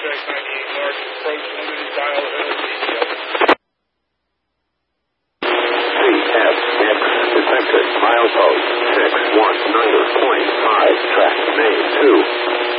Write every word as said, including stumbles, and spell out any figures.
Track ninety-eight North, approach limited dial L C D. C F X detected. Milepost six one nine point five. Track name two.